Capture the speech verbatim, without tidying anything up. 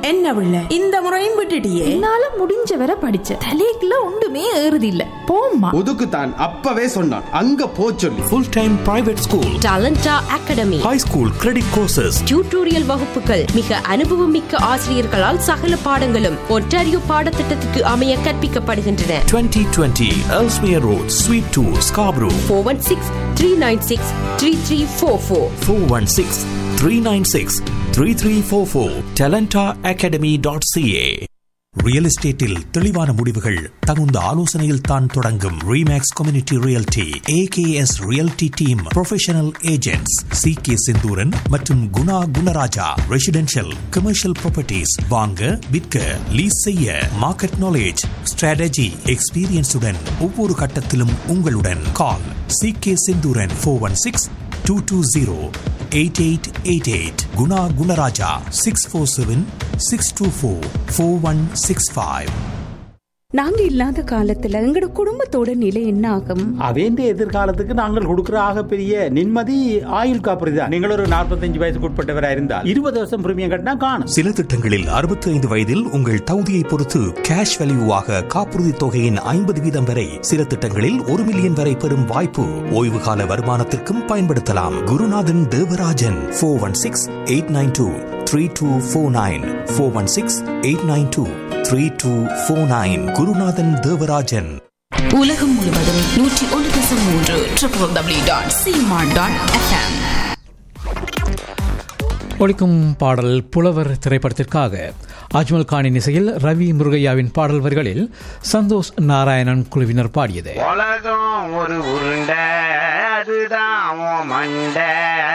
என்ன பிள்ளை இந்த முறையும் விட்டுட்டியே? என்னால முடிஞ்ச வரை படிச்ச தலைக்குள்ள ஒன்றுமே ஏறுது இல்ல. போம்மா ஒதுக்குத்தான் அப்பவே சொன்னான் அங்க போ சொல்லி. Full time private school, டாலண்டா academy, high school credit courses, tutorial வகுப்புகள், மிக அனுபவம் மிக்க ஆசிரியர்களால் சகல பாடங்களும் ஒன்டாரியோ பாடத்திட்டத்துக்கு அமைய கற்பிக்கப்படுகின்றன. twenty twenty Ellesmere Road, Suite two, Scarborough. four one six, three nine six, three three four four. four one six, three nine six, three three four four. talenta academy dot c a. Real எஸ்டேட்டில் தெளிவான முடிவுகள் தகுந்த ஆலோசனையில் தான் தொடங்கும். Remakes community realty, AKS realty team professional agents C K Senthuran மற்றும் Guna Gunaraja. Residential commercial properties வாங்க விற்க லீஸ் செய்ய மார்க்கெட் நாலேஜ் ஸ்ட்ராட்டஜி எக்ஸ்பீரியன்ஸுடன் ஒவ்வொரு கட்டத்திலும் உங்களுடன். கால் C K Senthuran four one six two two zero eight eight eight eight. Guna Gunaraja six four seven six two four four one six five. நாங்க இல்லாத காலத்துல எங்கட குடும்பத்தோட நிலை என்ன ஆகும்? அவேண்ட எதிர்காலத்துக்கு நாங்கள் கொடுக்கிற ஆக பெரிய நிம்மதி ஆயுள் காப்பீடு தான். நீங்கள் ஒரு நாற்பத்தஞ்சு வயசுக்கு உட்பட்டவரா இருந்தால் இருபது வருஷம் பிரீமியம் கட்டினா காணும். சில திட்டங்களில் அறுபத்தி ஐந்து வயதில் உங்கள் தகுதியை பொறுத்து கேஷ் வேல்யூவாக காப்புறுதி தொகையின் ஐம்பது வீதம் வரை, சில திட்டங்களில் ஒரு மில்லியன் வரை பெறும் வாய்ப்பு. ஓய்வு கால வருமானத்திற்கும் பயன்படுத்தலாம். குருநாதன் Devarajan four one six eight nine two three two four nine four one six eight nine two three two four nine. குருநாதன் தேவராஜன். உலகம் முழுவதும் நூற்றி ஒன்று தசம் மூன்று triple W dot சிமார்ட் dot FM. ஒலிக்கும் பாடல் புலவர் திரைப்படத்திற்காக அஜ்மல் கானின் இசையில் ரவி முருகையாவின் பாடல் வரிகளில் சந்தோஷ் நாராயணன் குழுவினர் பாடியது. உலகம் ஒரு உருண்டை, அதுதான் மண்டை.